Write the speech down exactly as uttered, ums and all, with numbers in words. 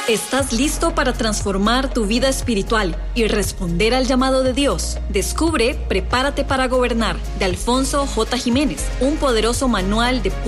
¿Estás listo para transformar tu vida espiritual y responder al llamado de Dios? Descubre Prepárate para Gobernar, de Alfonso J. Jiménez, un poderoso manual de